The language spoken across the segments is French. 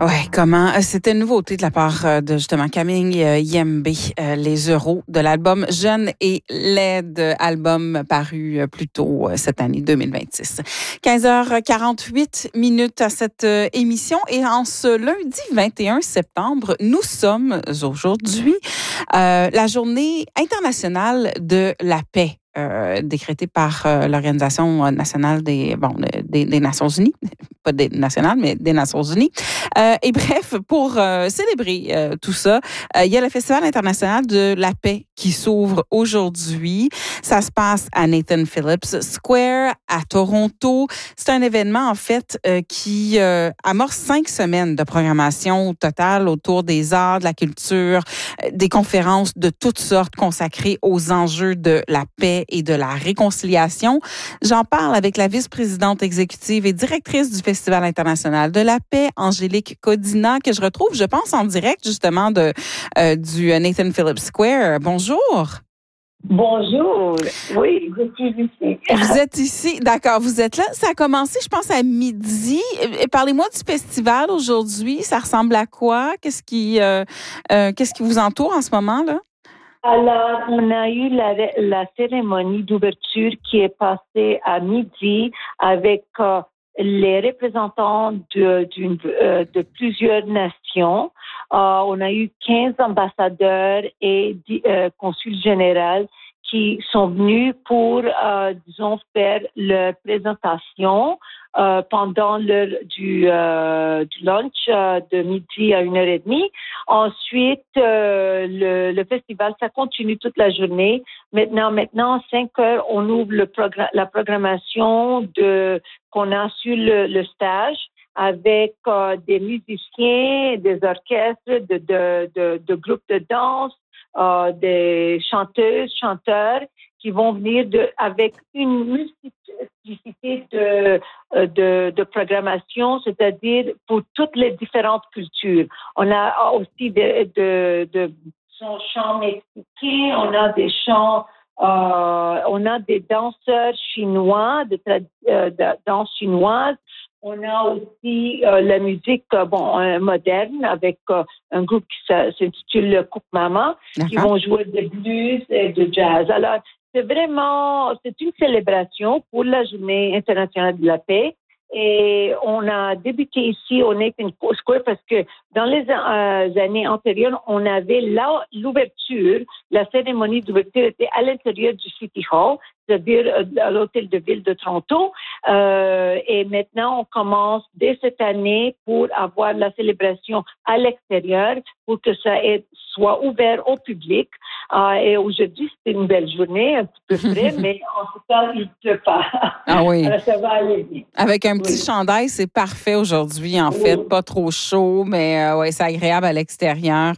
Ouais, comment? C'était une nouveauté de la part de justement Camille Yembe, les euros de l'album Jeune et laide, album paru plus tôt cette année 2026. 15h48 minutes à cette émission et en ce lundi 21 septembre, nous sommes aujourd'hui la journée internationale de la paix. Décrétée par l'Organisation nationale des Nations Unies, pas des nationales, mais des Nations Unies. Et bref, pour célébrer tout ça, il y a le Festival international de la paix qui s'ouvre aujourd'hui. Ça se passe à Nathan Phillips Square, à Toronto. C'est un événement, en fait, qui amorce 5 semaines de programmation totale autour des arts, de la culture, des conférences de toutes sortes consacrées aux enjeux de la paix et de la réconciliation. J'en parle avec la vice-présidente exécutive et directrice du Festival international de la paix, Angélique Codina, que je retrouve, je pense, en direct justement du Nathan Phillips Square. Bonjour. Bonjour. Oui, je suis ici. Vous êtes ici, d'accord, vous êtes là. Ça a commencé, je pense, à midi. Parlez-moi du festival aujourd'hui. Ça ressemble à quoi? Qu'est-ce qui vous entoure en ce moment, là? Alors, on a eu la cérémonie d'ouverture qui est passée à midi avec les représentants de plusieurs nations. On a eu 15 ambassadeurs et consuls généraux qui sont venus pour, faire leur présentation pendant l'heure du lunch de midi à 1h30. Ensuite, le festival, ça continue toute la journée. Maintenant, à 5h, on ouvre la programmation qu'on a sur le stage avec des musiciens, des orchestres, de groupes de danse, des chanteuses, chanteurs qui vont venir avec une multiplicité de programmation, c'est-à-dire pour toutes les différentes cultures. On a aussi de chants mexicains, on a des chants, on a des danseurs chinois, de danse chinoise. On a aussi la musique moderne avec un groupe qui s'intitule Coupe Mama, qui vont jouer de blues et de jazz. Alors, c'est une célébration pour la Journée internationale de la paix. Et on a débuté ici au Nathan Square parce que dans les années antérieures, on avait l'ouverture, la cérémonie d'ouverture était à l'intérieur du City Hall, c'est-à-dire à l'hôtel de ville de Toronto. Et maintenant, on commence dès cette année pour avoir la célébration à l'extérieur pour que ça soit ouvert au public. Et aujourd'hui, c'est une belle journée, un petit peu frais, mais en tout cas, il ne pleut pas. Ah oui. Alors, ça va aller vite. Avec un petit chandail, c'est parfait aujourd'hui, en fait. Pas trop chaud, mais c'est agréable à l'extérieur.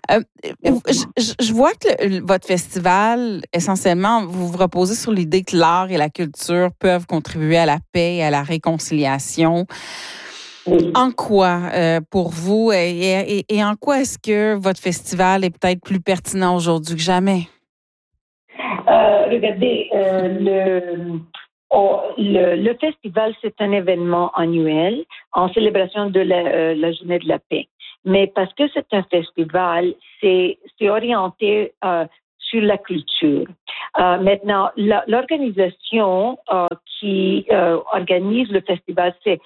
Je vois que votre festival, essentiellement, vous vous reposez sur l'idée que l'art et la culture peuvent contribuer à la paix et à la réconciliation. Oui. En quoi, pour vous, et en quoi est-ce que votre festival est peut-être plus pertinent aujourd'hui que jamais? Regardez, le festival, c'est un événement annuel en célébration de la Journée de la paix. Mais parce que c'est un festival, c'est orienté sur la culture. Maintenant, l'organisation qui organise le festival, c'est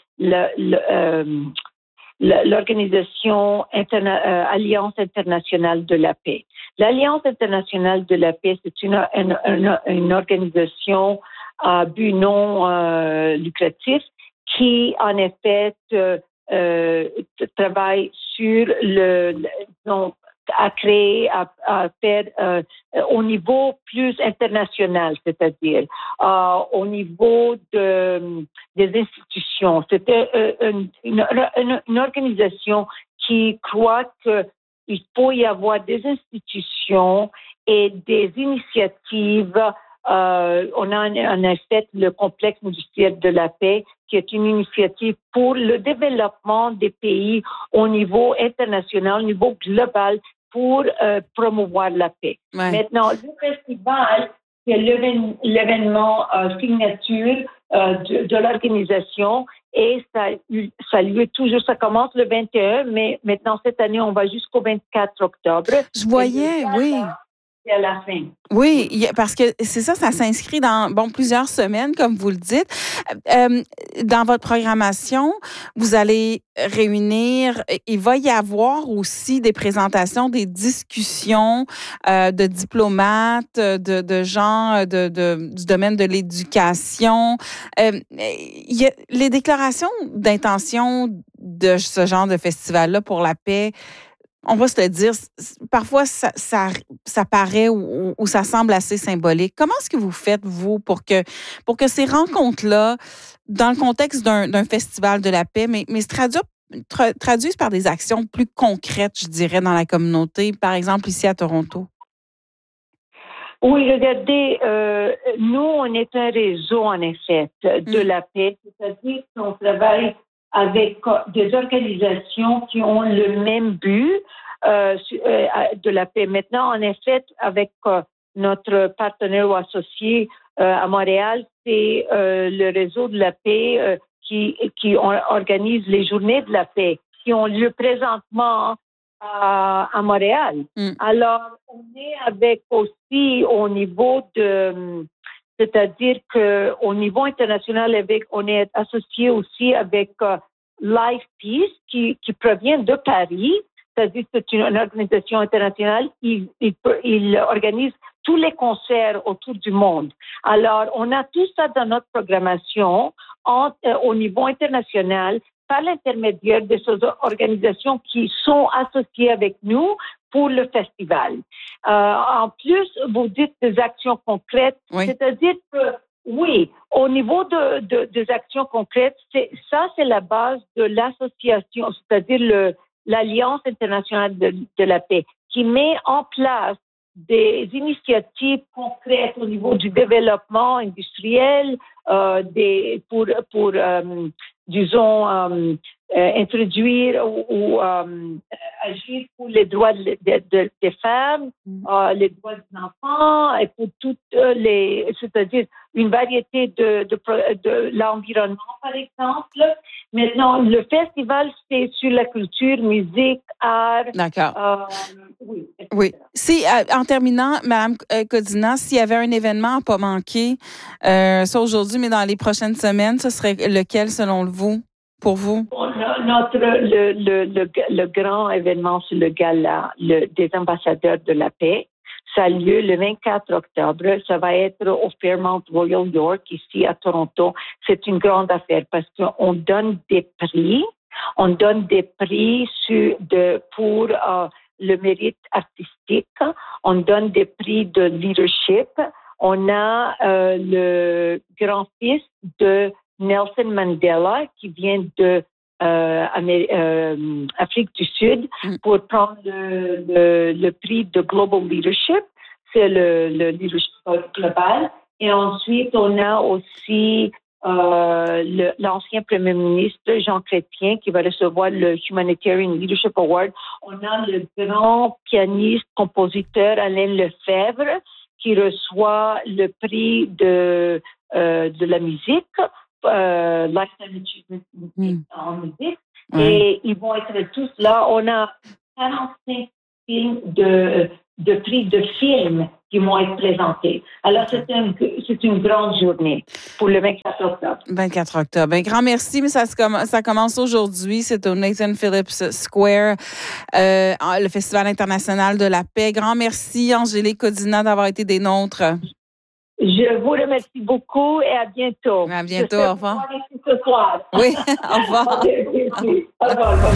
l'organisation Alliance internationale de la paix. L'Alliance internationale de la paix, c'est une organisation à but non lucratif qui, en effet, travaille sur à créer, à faire au niveau plus international, c'est-à-dire au niveau des institutions. C'était une organisation qui croit qu'il faut y avoir des institutions et des initiatives. On a en effet le complexe industriel de la paix, qui est une initiative pour le développement des pays au niveau international, au niveau global, pour promouvoir la paix. Ouais. Maintenant, le festival, c'est l'événement signature de l'organisation et ça lieu toujours, ça commence le 21, mais maintenant cette année, on va jusqu'au 24 octobre. Je voyais, oui. C'est à la fin. Oui, parce que c'est ça, ça s'inscrit dans plusieurs semaines, comme vous le dites. Dans votre programmation, vous allez réunir, il va y avoir aussi des présentations, des discussions de diplomates, de gens du domaine de l'éducation. Les déclarations d'intention de ce genre de festival-là pour la paix, on va se le dire, parfois ça paraît ou ça semble assez symbolique. Comment est-ce que vous faites, vous, pour que ces rencontres-là, dans le contexte d'un festival de la paix, mais se traduisent par des actions plus concrètes, je dirais, dans la communauté, par exemple ici à Toronto? Oui, regardez, nous, on est un réseau, en effet, de la paix, c'est-à-dire qu'on travaille avec des organisations qui ont le même but de la paix. Maintenant, en effet, avec notre partenaire ou associé à Montréal, c'est le réseau de la paix qui organise les journées de la paix qui ont lieu présentement à Montréal. Alors, on est avec aussi au niveau c'est-à-dire qu'au niveau international, on est associé aussi avec Life Peace qui provient de Paris, c'est-à-dire que c'est une organisation internationale. Il organise tous les concerts autour du monde. Alors, on a tout ça dans notre programmation au niveau international par l'intermédiaire de ces organisations qui sont associées avec nous pour le festival. En plus, vous dites des actions concrètes, oui. C'est-à-dire que, oui, au niveau des actions concrètes, c'est la base de l'association, c'est-à-dire l'Alliance internationale de la paix, qui met en place des initiatives concrètes au niveau du développement industriel, pour disons, introduire ou agir pour les droits des femmes, les droits des enfants et pour toutes c'est-à-dire une variété de l'environnement, par exemple. Maintenant, le festival, c'est sur la culture, musique, art. D'accord. Oui. Si, en terminant, Mme Codina, s'il y avait un événement à ne pas manquer, soit aujourd'hui, mais dans les prochaines semaines, ce serait lequel, selon vous, pour vous? Le grand événement, c'est le gala des ambassadeurs de la paix. Ça a lieu le 24 octobre. Ça va être au Fairmont Royal York, ici à Toronto. C'est une grande affaire parce qu'on donne des prix. On donne des prix pour le mérite artistique. On donne des prix de leadership. On a le grand-fils de Nelson Mandela qui vient de Afrique du Sud pour prendre le prix de Global Leadership. C'est le leadership global. Et ensuite, on a aussi l'ancien premier ministre Jean Chrétien qui va recevoir le Humanitarian Leadership Award. On a le grand pianiste, compositeur Alain Lefebvre qui reçoit le prix de la musique, Lifetime Achievement en musique. Et ils vont être tous là. On a 45 films de prix de films qui vont être présentés. Alors, c'est une grande journée pour le 24 octobre. 24 octobre. Un grand merci, mais ça commence aujourd'hui. C'est au Nathan Phillips Square, le Festival international de la paix. Grand merci, Angélique Codina, d'avoir été des nôtres. Je vous remercie beaucoup et à bientôt. À bientôt, au revoir. Ce soir. Oui, au revoir. Au revoir.